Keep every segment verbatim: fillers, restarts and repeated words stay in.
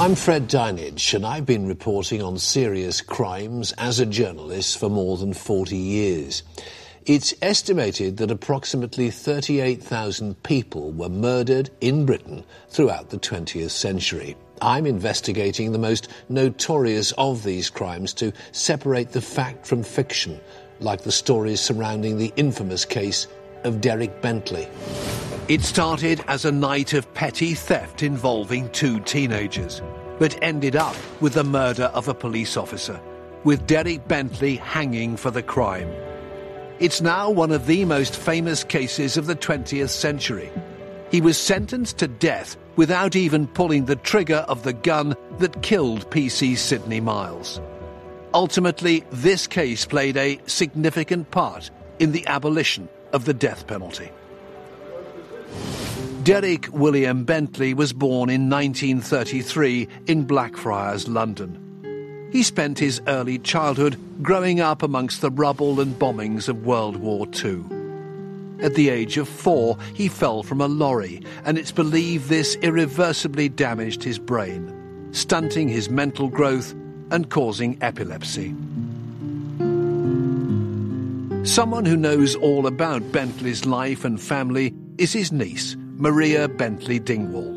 I'm Fred Dinage, and I've been reporting on serious crimes as a journalist for more than forty years. It's estimated that approximately thirty-eight thousand people were murdered in Britain throughout the twentieth century. I'm investigating the most notorious of these crimes to separate the fact from fiction, like the stories surrounding the infamous case of Derek Bentley. It started as a night of petty theft involving two teenagers, but ended up with the murder of a police officer, with Derek Bentley hanging for the crime. It's now one of the most famous cases of the twentieth century. He was sentenced to death without even pulling the trigger of the gun that killed P C Sidney Miles. Ultimately, this case played a significant part in the abolition of the death penalty. Derek William Bentley was born in nineteen thirty-three in Blackfriars, London. He spent his early childhood growing up amongst the rubble and bombings of World War Two. At the age of four, he fell from a lorry, and it's believed this irreversibly damaged his brain, stunting his mental growth and causing epilepsy. Someone who knows all about Bentley's life and family is his niece, Maria Bentley Dingwall.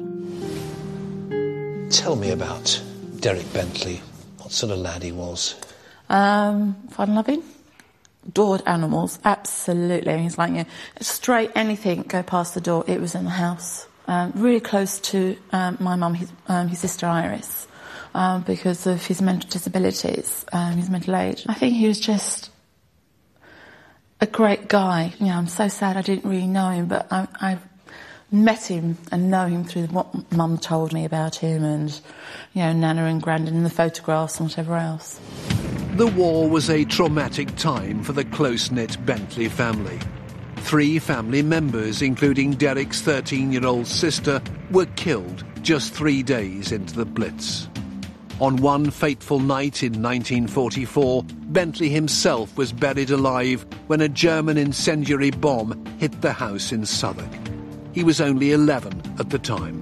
Tell me about Derek Bentley. What sort of lad he was? Um, fun-loving. Adored animals, absolutely. He's like, you know, straight anything go past the door, it was in the house. Um, really close to um, my mum, his, um, his sister Iris, um, because of his mental disabilities, um, his mental age. I think he was just a great guy. You know, I'm so sad I didn't really know him, but I, I met him and know him through what Mum told me about him, and, you know, Nana and Grandad and the photographs and whatever else. The war was a traumatic time for the close-knit Bentley family. Three family members, including Derek's thirteen-year-old sister, were killed just three days into the Blitz. On one fateful night in nineteen forty-four, Bentley himself was buried alive when a German incendiary bomb hit the house in Southwark. He was only eleven at the time.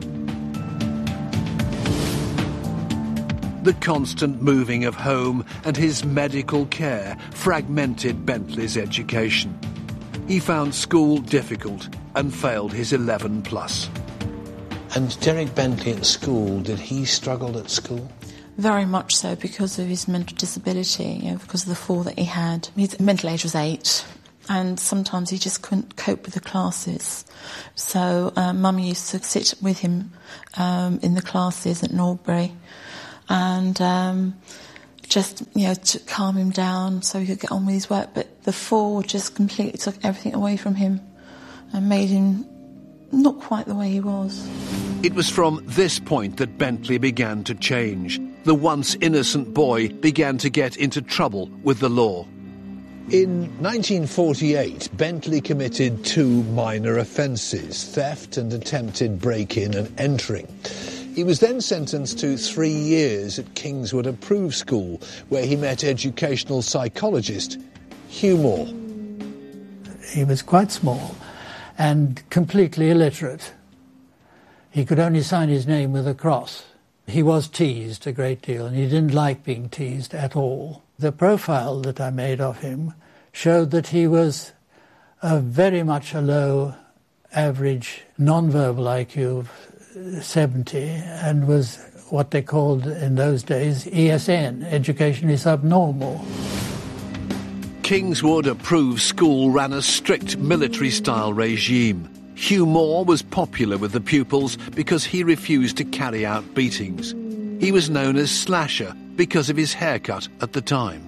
The constant moving of home and his medical care fragmented Bentley's education. He found school difficult and failed his eleven plus. And Derek Bentley at school, did he struggle at school? Very much so, because of his mental disability, you know, because of the fall that he had. His mental age was eight, and sometimes he just couldn't cope with the classes. So um, Mum used to sit with him um, in the classes at Norbury, and um, just, you know, to calm him down so he could get on with his work. But the fall just completely took everything away from him and made him not quite the way he was. It was from this point that Bentley began to change. The once innocent boy began to get into trouble with the law. In nineteen forty-eight, Bentley committed two minor offences, theft and attempted break-in and entering. He was then sentenced to three years at Kingswood Approved School, where he met educational psychologist Hugh Moore. He was quite small and completely illiterate. He could only sign his name with a cross. He was teased a great deal, and he didn't like being teased at all. The profile that I made of him showed that he was a very much a low average non-verbal I Q of seventy, and was what they called in those days E S N, educationally subnormal. Kingswood Approved School ran a strict military-style regime. Hugh Moore was popular with the pupils because he refused to carry out beatings. He was known as Slasher because of his haircut at the time.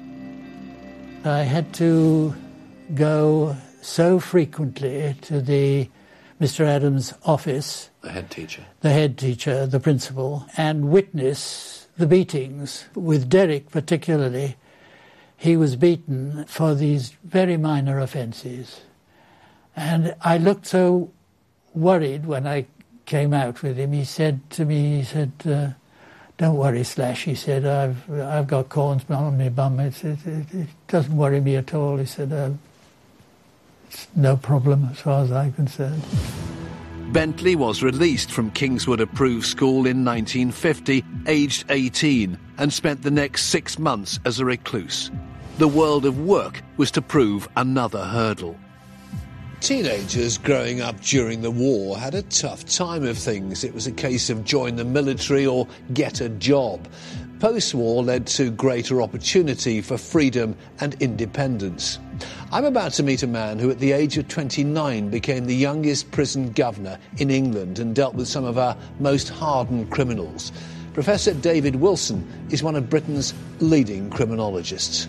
I had to go so frequently to the Mister Adams' office, The head teacher. the head teacher, the principal, and witness the beatings. With Derek particularly, he was beaten for these very minor offences. And I looked so worried when I came out with him. He said to me, he said, uh, don't worry, Slash, he said, I've I've got corns on my bum. It, it, it, it doesn't worry me at all. He said, uh, it's no problem as far as I'm concerned. Bentley was released from Kingswood Approved School in nineteen fifty, aged eighteen, and spent the next six months as a recluse. The world of work was to prove another hurdle. Teenagers growing up during the war had a tough time of things. It was a case of join the military or get a job. Post-war led to greater opportunity for freedom and independence. I'm about to meet a man who at the age of twenty-nine became the youngest prison governor in England and dealt with some of our most hardened criminals. Professor David Wilson is one of Britain's leading criminologists.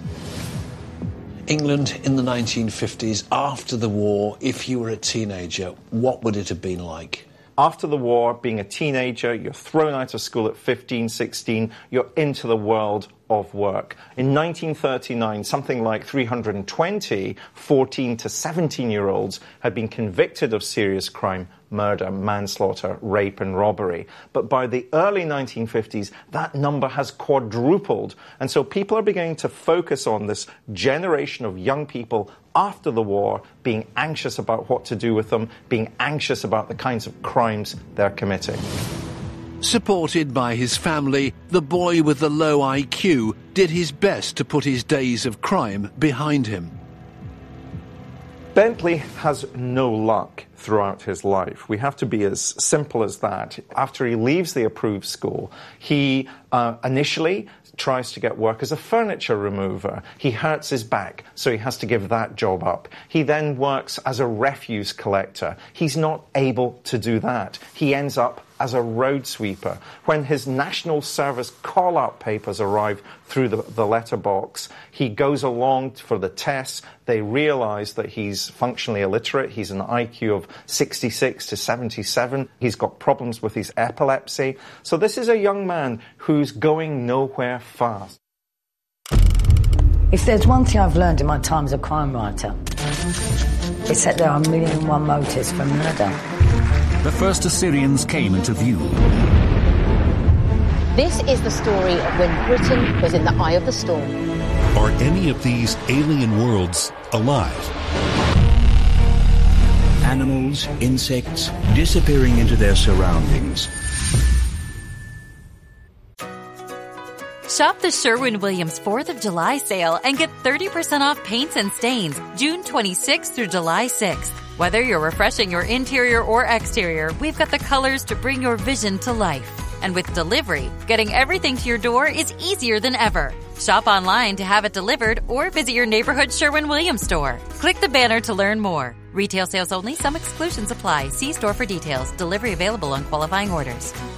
England in the nineteen fifties, after the war, if you were a teenager, what would it have been like? After the war, being a teenager, you're thrown out of school at fifteen, sixteen, you're into the world of work. In nineteen thirty-nine, something like three hundred twenty fourteen to seventeen-year-olds had been convicted of serious crime, murder, manslaughter, rape and robbery. But by the early nineteen fifties, that number has quadrupled. And so people are beginning to focus on this generation of young people after the war, being anxious about what to do with them, being anxious about the kinds of crimes they're committing. Supported by his family, the boy with the low I Q did his best to put his days of crime behind him. Bentley has no luck throughout his life. We have to be as simple as that. After he leaves the approved school, he uh, initially tries to get work as a furniture remover. He hurts his back, so he has to give that job up. He then works as a refuse collector. He's not able to do that. He ends up as a road sweeper. When his National Service call-out papers arrive through the, the letterbox, he goes along for the tests. They realize that he's functionally illiterate. He's an I Q of sixty-six to seventy-seven. He's got problems with his epilepsy. So this is a young man who's going nowhere fast. If there's one thing I've learned in my time as a crime writer, it's that there are a million and one motives for murder. The first Assyrians came into view. This is the story of when Britain was in the eye of the storm. Are any of these alien worlds alive? Animals, insects, disappearing into their surroundings. Shop the Sherwin-Williams fourth of July sale and get thirty percent off paints and stains June twenty-sixth through July sixth. Whether you're refreshing your interior or exterior, we've got the colors to bring your vision to life. And with delivery, getting everything to your door is easier than ever. Shop online to have it delivered or visit your neighborhood Sherwin-Williams store. Click the banner to learn more. Retail sales only. Some exclusions apply. See store for details. Delivery available on qualifying orders.